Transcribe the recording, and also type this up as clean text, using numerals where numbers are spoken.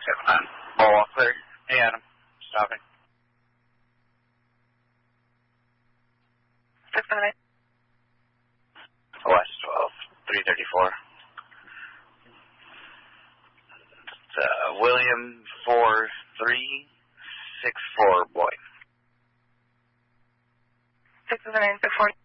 679. All clear. Hey, Adam. Stopping. 678. West 12, 334. William 4364 boy. 679, 640.